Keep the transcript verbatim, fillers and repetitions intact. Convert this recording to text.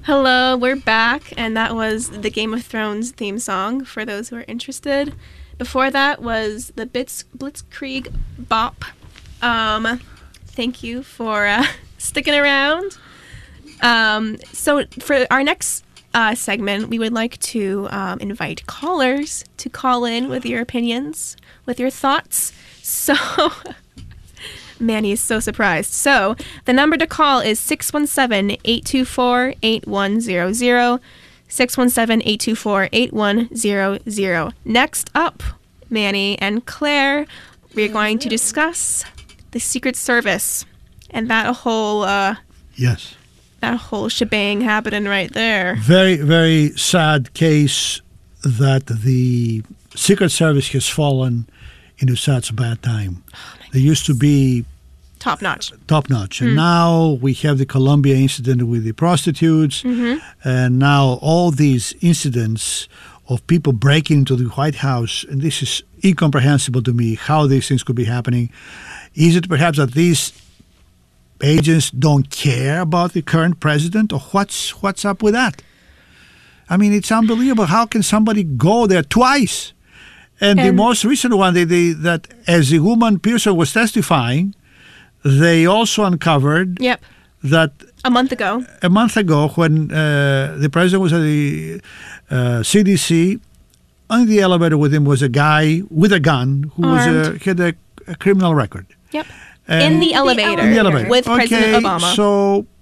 Hello, we're back, and that was the Game of Thrones theme song for those who are interested. Before that was the Blitz, Blitzkrieg Bop. Um, thank you for uh, sticking around. Um, so for our next uh, segment, we would like to um, invite callers to call in with your opinions, with your thoughts. So... Manny is so surprised. So, the number to call is six one seven, eight two four, eight one zero zero. six one seven, eight two four, eight one zero zero. Next up, Manny and Claire, we're going to discuss the Secret Service and that whole uh, yes, that whole shebang happening right there. Very, very sad case that the Secret Service has fallen into such a bad time. Oh they used to be top notch, top notch, and mm. now we have the Columbia incident with the prostitutes, mm-hmm. and now all these incidents of people breaking into the White House, and this is incomprehensible to me how these things could be happening. Is it perhaps that these agents don't care about the current president, or what's what's up with that? I mean, it's unbelievable. How can somebody go there twice? And, and the most recent one, they, they, that as the woman Pearson was testifying, they also uncovered yep. that a month ago, a month ago, when uh, the president was at the uh, C D C, on the elevator with him was a guy with a gun who Armed. was a, had a, a criminal record. Yep. And in the elevator, in the elevator with okay, President Obama. So